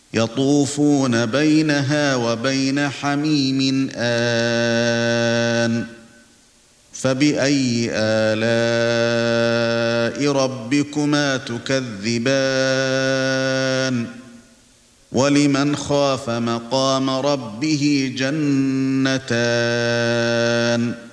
يطوفون بينها وبين حميم آن فبأي آلاء ربكما تكذبان ولمن خاف مقام ربه جنتان